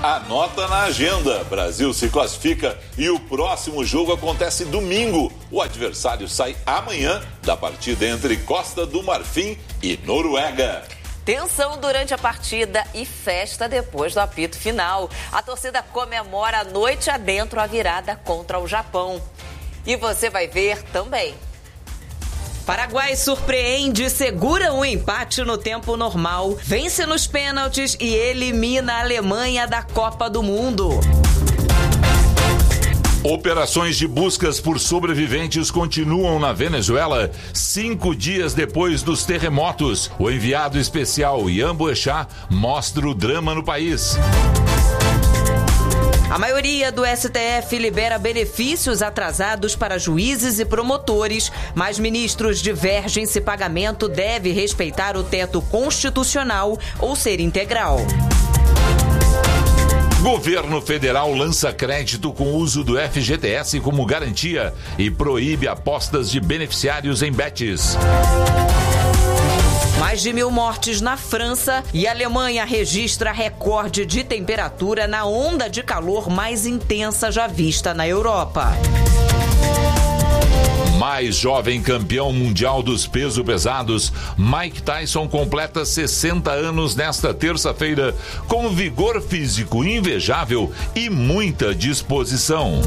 Anota na agenda. Brasil se classifica e o próximo jogo acontece domingo. O adversário sai amanhã da partida entre Costa do Marfim e Noruega. Tensão durante a partida e festa depois do apito final. A torcida comemora a noite adentro a virada contra o Japão. E você vai ver também. Paraguai surpreende, segura um empate no tempo normal, vence nos pênaltis e elimina a Alemanha da Copa do Mundo. Operações de buscas por sobreviventes continuam na Venezuela 5 dias depois dos terremotos. O enviado especial Ian Boechat mostra o drama no país. A maioria do STF libera benefícios atrasados para juízes e promotores, mas ministros divergem se pagamento deve respeitar o teto constitucional ou ser integral. Governo federal lança crédito com uso do FGTS como garantia e proíbe apostas de beneficiários em bets. Mais de 1.000 mortes na França e a Alemanha registra recorde de temperatura na onda de calor mais intensa já vista na Europa. Mais jovem campeão mundial dos pesos pesados, Mike Tyson completa 60 anos nesta terça-feira, com vigor físico invejável e muita disposição.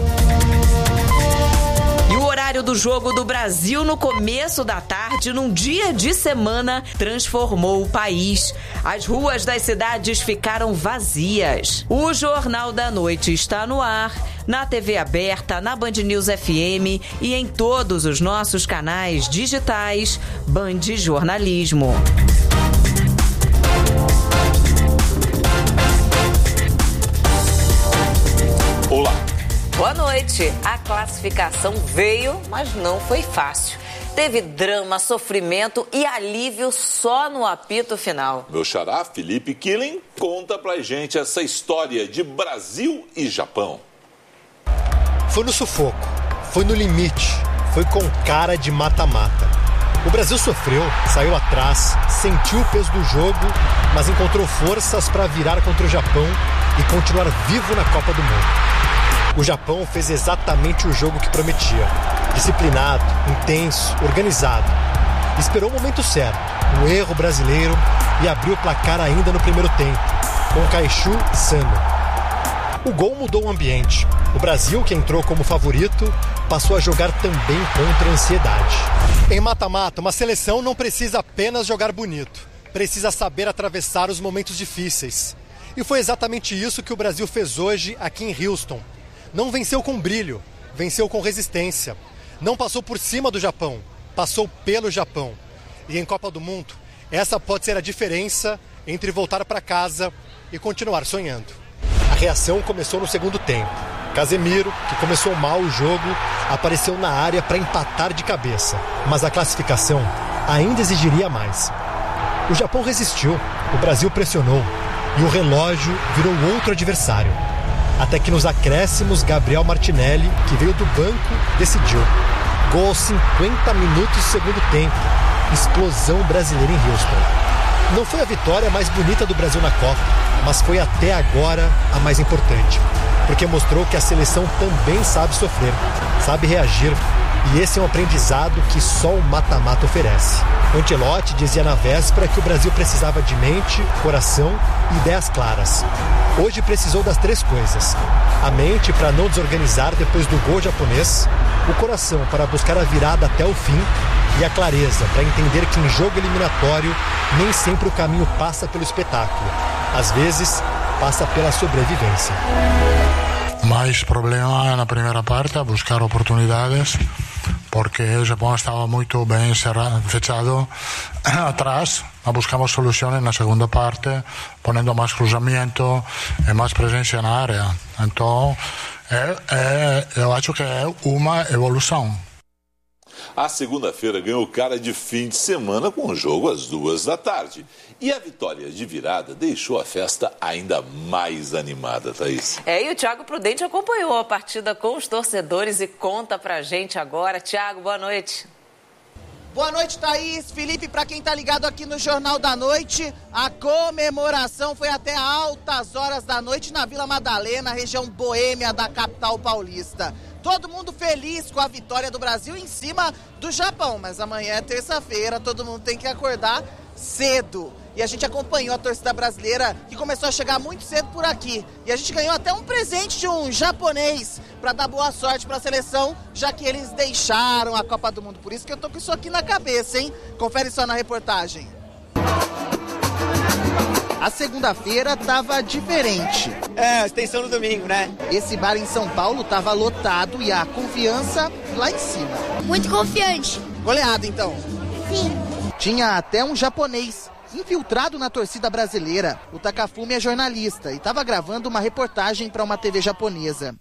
E o horário do jogo do Brasil no começo da tarde, num dia de semana, transformou o país. As ruas das cidades ficaram vazias. O Jornal da Noite está no ar, na TV aberta, na Band News FM e em todos os nossos canais digitais. Band Jornalismo. Olá. Boa noite. A classificação veio, mas não foi fácil. Teve drama, sofrimento e alívio só no apito final. Meu xará, Felipe Killing, conta pra gente essa história de Brasil e Japão. Foi no sufoco, foi no limite, foi com cara de mata-mata. O Brasil sofreu, saiu atrás, sentiu o peso do jogo, mas encontrou forças para virar contra o Japão e continuar vivo na Copa do Mundo. O Japão fez exatamente o jogo que prometia. Disciplinado, intenso, organizado. Esperou o momento certo, um erro brasileiro, e abriu o placar ainda no primeiro tempo, com Kaishu Sano. O gol mudou o ambiente. O Brasil, que entrou como favorito, passou a jogar também contra a ansiedade. Em mata-mata, uma seleção não precisa apenas jogar bonito. Precisa saber atravessar os momentos difíceis. E foi exatamente isso que o Brasil fez hoje aqui em Houston. Não venceu com brilho, venceu com resistência. Não passou por cima do Japão, passou pelo Japão. E em Copa do Mundo, essa pode ser a diferença entre voltar para casa e continuar sonhando. A reação começou no segundo tempo. Casemiro, que começou mal o jogo, apareceu na área para empatar de cabeça. Mas a classificação ainda exigiria mais. O Japão resistiu, o Brasil pressionou e o relógio virou outro adversário. Até que nos acréscimos, Gabriel Martinelli, que veio do banco, decidiu. Gol aos 50 minutos do segundo tempo. Explosão brasileira em Houston. Não foi a vitória mais bonita do Brasil na Copa, mas foi até agora a mais importante. Porque mostrou que a seleção também sabe sofrer, sabe reagir. E esse é um aprendizado que só o mata-mata oferece. Ancelotti dizia na véspera que o Brasil precisava de mente, coração e ideias claras. Hoje precisou das três coisas. A mente para não desorganizar depois do gol japonês, o coração para buscar a virada até o fim e a clareza para entender que em jogo eliminatório nem sempre o caminho passa pelo espetáculo. Às vezes, passa pela sobrevivência. Mais problema na primeira parte, a buscar oportunidades, porque o Japão estava muito bem fechado atrás. Buscamos soluções na segunda parte, ponendo mais cruzamento e mais presença na área. Então, eu acho que é uma evolução. A segunda-feira ganhou cara de fim de semana com o jogo às 14h. E a vitória de virada deixou a festa ainda mais animada, Thaís. E o Thiago Prudente acompanhou a partida com os torcedores e conta pra gente agora. Thiago, boa noite. Boa noite, Thaís. Felipe, para quem tá ligado aqui no Jornal da Noite, a comemoração foi até altas horas da noite na Vila Madalena, região boêmia da capital paulista. Todo mundo feliz com a vitória do Brasil em cima do Japão, mas amanhã é terça-feira, todo mundo tem que acordar cedo. E a gente acompanhou a torcida brasileira que começou a chegar muito cedo por aqui. E a gente ganhou até um presente de um japonês para dar boa sorte para a seleção, já que eles deixaram a Copa do Mundo. Por isso que eu tô com isso aqui na cabeça, hein? Confere só na reportagem. A segunda-feira tava diferente. Extensão no domingo, né? Esse bar em São Paulo tava lotado e a confiança lá em cima. Muito confiante. Goleado, então? Sim. Tinha até um japonês infiltrado na torcida brasileira. O Takafumi é jornalista e estava gravando uma reportagem para uma TV japonesa.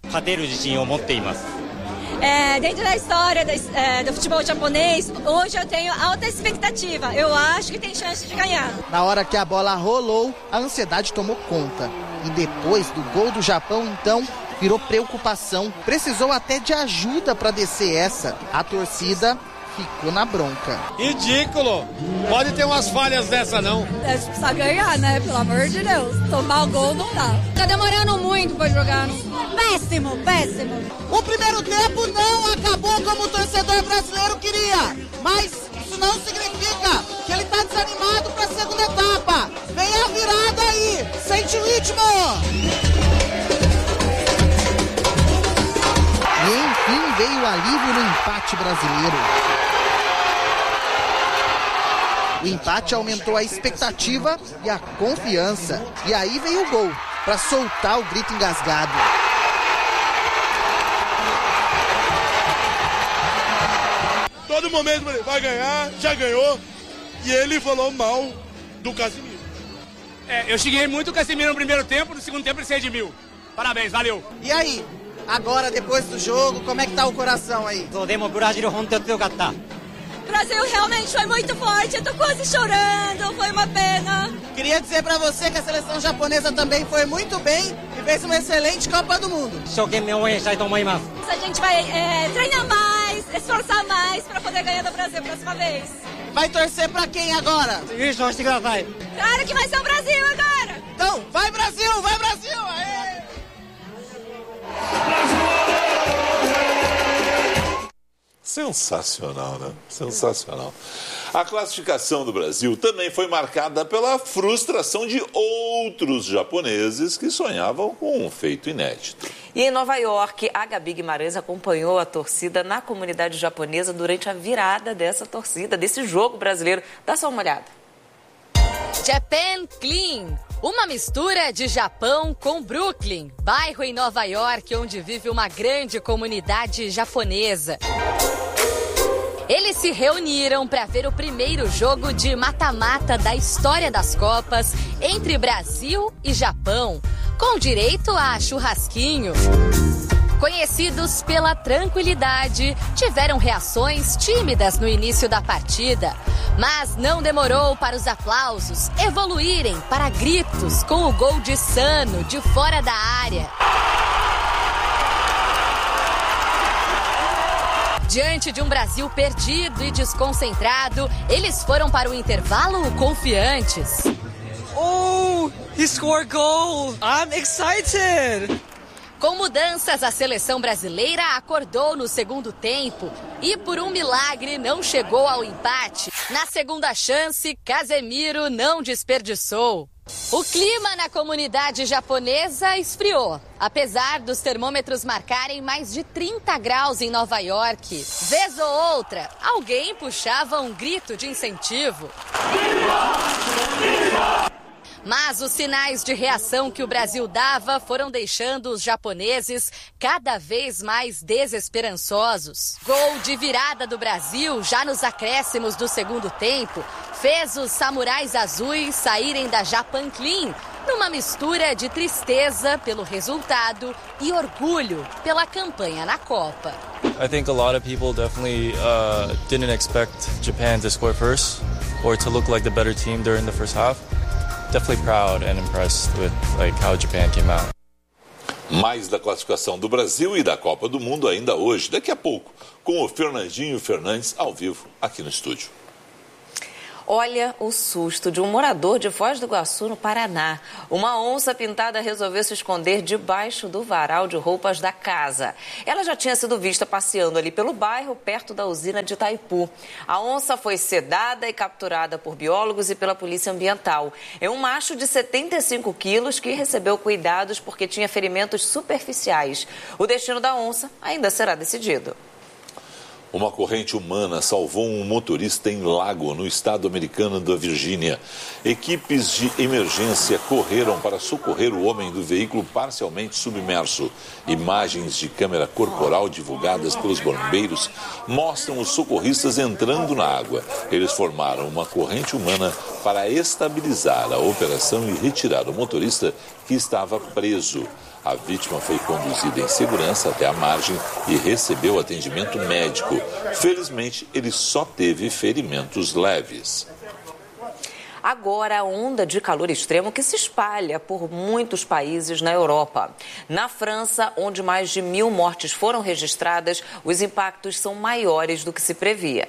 Dentro da história do futebol japonês, hoje eu tenho alta expectativa. Eu acho que tem chance de ganhar. Na hora que a bola rolou, a ansiedade tomou conta. E depois do gol do Japão, então, virou preocupação. Precisou até de ajuda para descer essa. A torcida ficou na bronca. Ridículo! Pode ter umas falhas dessa, não. É precisar ganhar, né? Pelo amor de Deus. Tomar o gol não dá. Tá demorando muito pra jogar. Péssimo, péssimo. O primeiro tempo não acabou como o torcedor brasileiro queria. Mas isso não significa que ele tá desanimado pra segunda etapa. Vem a virada aí. Sente o ritmo. E enfim veio o alívio no empate brasileiro. O empate aumentou a expectativa e a confiança. E aí veio o gol, para soltar o grito engasgado. Todo momento ele vai ganhar, já ganhou. E ele falou mal do Casemiro. Eu xinguei muito o Casemiro no primeiro tempo, no segundo tempo ele se redimiu. Parabéns, valeu. E aí? Agora, depois do jogo, como é que tá o coração aí? O Brasil realmente foi muito forte, eu tô quase chorando, foi uma pena. Queria dizer pra você que a seleção japonesa também foi muito bem e fez uma excelente Copa do Mundo. A gente vai treinar mais, esforçar mais pra poder ganhar do Brasil a próxima vez. Vai torcer pra quem agora? Claro que vai ser o Brasil agora! Então, vai Brasil, vai Brasil! Aê! Sensacional, né? Sensacional. A classificação do Brasil também foi marcada pela frustração de outros japoneses que sonhavam com um feito inédito. E em Nova York, a Gabi Guimarães acompanhou a torcida na comunidade japonesa durante a virada dessa torcida, desse jogo brasileiro. Dá só uma olhada. Japan Clean, uma mistura de Japão com Brooklyn, bairro em Nova York onde vive uma grande comunidade japonesa. Eles se reuniram para ver o primeiro jogo de mata-mata da história das Copas entre Brasil e Japão, com direito a churrasquinho. Conhecidos pela tranquilidade, tiveram reações tímidas no início da partida, mas não demorou para os aplausos evoluírem para gritos com o gol de Sano de fora da área. Diante de um Brasil perdido e desconcentrado, eles foram para o intervalo confiantes. Oh, he scored goal! I'm excited! Com mudanças, a seleção brasileira acordou no segundo tempo e, por um milagre, não chegou ao empate. Na segunda chance, Casemiro não desperdiçou. O clima na comunidade japonesa esfriou, apesar dos termômetros marcarem mais de 30 graus em Nova York. Vez ou outra, alguém puxava um grito de incentivo. Mas os sinais de reação que o Brasil dava foram deixando os japoneses cada vez mais desesperançosos. Gol de virada do Brasil, já nos acréscimos do segundo tempo, fez os samurais azuis saírem da Japan Clean numa mistura de tristeza pelo resultado e orgulho pela campanha na Copa. I think a lot of people definitely didn't expect Japan to score first or to look like the better team during the first half. Definitely proud and impressed with how Japan came out. Mais da classificação do Brasil e da Copa do Mundo ainda hoje, daqui a pouco, com o Fernandinho Fernandes ao vivo aqui no estúdio. Olha o susto de um morador de Foz do Iguaçu, no Paraná. Uma onça pintada resolveu se esconder debaixo do varal de roupas da casa. Ela já tinha sido vista passeando ali pelo bairro, perto da usina de Itaipu. A onça foi sedada e capturada por biólogos e pela Polícia Ambiental. É um macho de 75 quilos que recebeu cuidados porque tinha ferimentos superficiais. O destino da onça ainda será decidido. Uma corrente humana salvou um motorista em Lago, no estado americano da Virgínia. Equipes de emergência correram para socorrer o homem do veículo parcialmente submerso. Imagens de câmera corporal divulgadas pelos bombeiros mostram os socorristas entrando na água. Eles formaram uma corrente humana para estabilizar a operação e retirar o motorista que estava preso. A vítima foi conduzida em segurança até a margem e recebeu atendimento médico. Felizmente, ele só teve ferimentos leves. Agora, a onda de calor extremo que se espalha por muitos países na Europa. Na França, onde mais de 1.000 mortes foram registradas, os impactos são maiores do que se previa.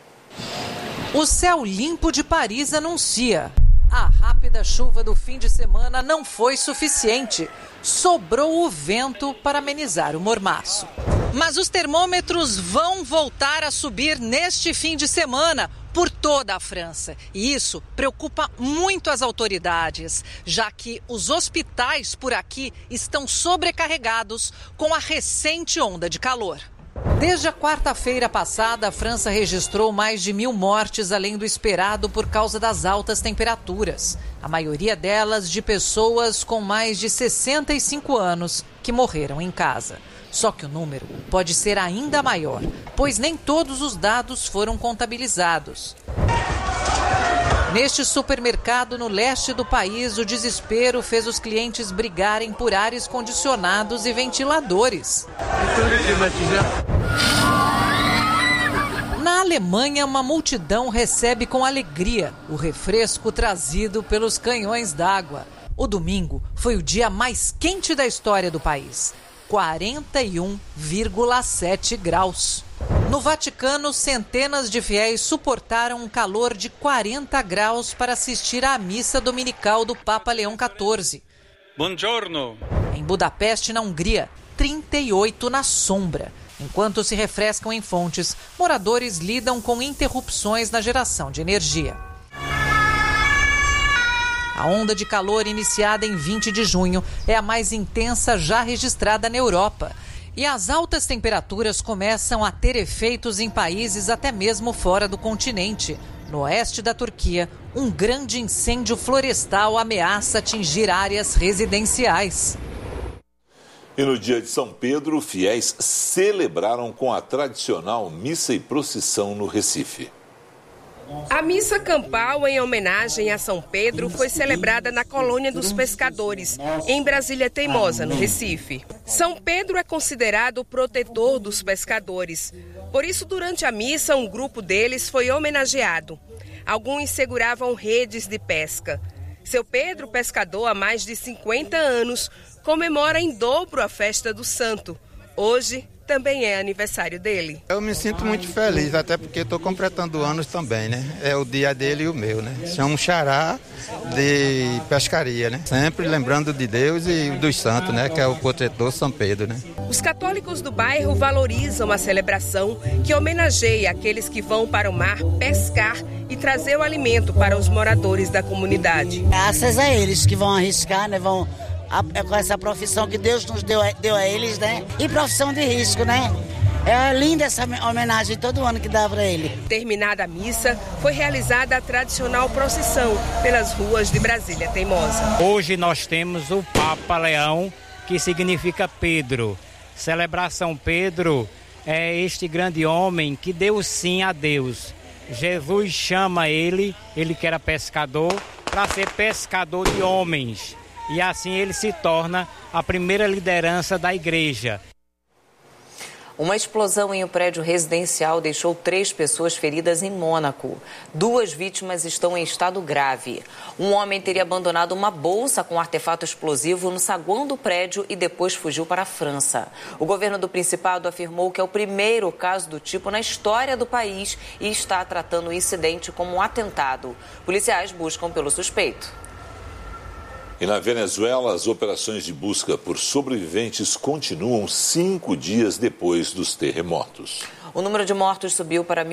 O céu limpo de Paris anuncia. A rápida chuva do fim de semana não foi suficiente. Sobrou o vento para amenizar o mormaço. Mas os termômetros vão voltar a subir neste fim de semana por toda a França. E isso preocupa muito as autoridades, já que os hospitais por aqui estão sobrecarregados com a recente onda de calor. Desde a quarta-feira passada, a França registrou mais de 1.000 mortes, além do esperado por causa das altas temperaturas. A maioria delas de pessoas com mais de 65 anos que morreram em casa. Só que o número pode ser ainda maior, pois nem todos os dados foram contabilizados. Neste supermercado no leste do país, o desespero fez os clientes brigarem por ares condicionados e ventiladores. Na Alemanha, uma multidão recebe com alegria o refresco trazido pelos canhões d'água. O domingo foi o dia mais quente da história do país, 41,7 graus. No Vaticano, centenas de fiéis suportaram um calor de 40 graus para assistir à missa dominical do Papa Leão XIV. Buongiorno. Em Budapeste, na Hungria, 38 na sombra. Enquanto se refrescam em fontes, moradores lidam com interrupções na geração de energia. A onda de calor iniciada em 20 de junho é a mais intensa já registrada na Europa. E as altas temperaturas começam a ter efeitos em países até mesmo fora do continente. No oeste da Turquia, um grande incêndio florestal ameaça atingir áreas residenciais. E no dia de São Pedro, fiéis celebraram com a tradicional missa e procissão no Recife. A missa campal em homenagem a São Pedro foi celebrada na Colônia dos Pescadores, em Brasília Teimosa, no Recife. São Pedro é considerado o protetor dos pescadores. Por isso, durante a missa, um grupo deles foi homenageado. Alguns seguravam redes de pesca. Seu Pedro, pescador há mais de 50 anos, comemora em dobro a festa do santo. Hoje também é aniversário dele. Eu me sinto muito feliz, até porque estou completando anos também, né? É o dia dele e o meu, né? Chamo Xará de pescaria, né? Sempre lembrando de Deus e dos santos, né? Que é o protetor São Pedro, né? Os católicos do bairro valorizam a celebração que homenageia aqueles que vão para o mar pescar e trazer o alimento para os moradores da comunidade. Graças a eles que vão arriscar, né? Vão com essa profissão que Deus nos deu a eles, né? E profissão de risco, né? É linda essa homenagem todo ano que dá para ele. Terminada a missa, foi realizada a tradicional procissão pelas ruas de Brasília Teimosa. Hoje nós temos o Papa Leão, que significa Pedro. Celebrar São Pedro é este grande homem que deu sim a Deus. Jesus chama ele que era pescador, para ser pescador de homens. E assim ele se torna a primeira liderança da igreja. Uma explosão em um prédio residencial deixou 3 pessoas feridas em Mônaco. 2 vítimas estão em estado grave. Um homem teria abandonado uma bolsa com artefato explosivo no saguão do prédio e depois fugiu para a França. O governo do Principado afirmou que é o primeiro caso do tipo na história do país e está tratando o incidente como um atentado. Policiais buscam pelo suspeito. E na Venezuela, as operações de busca por sobreviventes continuam 5 dias depois dos terremotos. O número de mortos subiu para